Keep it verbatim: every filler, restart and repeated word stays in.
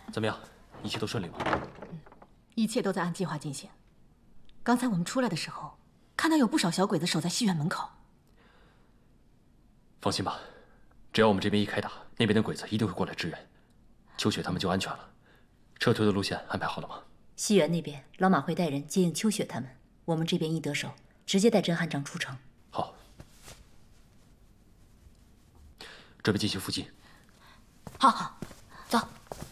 怎么样？一切都顺利吗？ 嗯，一切都在按计划进行。刚才我们出来的时候，看到有不少小鬼子守在戏院门口。 放心吧，只要我们这边一开打，那边的鬼子一定会过来支援，秋雪他们就安全了。撤退的路线安排好了吗？ 西园那边，老马会带人接应秋雪他们。我们这边一得手，直接带甄汉章出城。 好，这边进行伏击。 好好，走。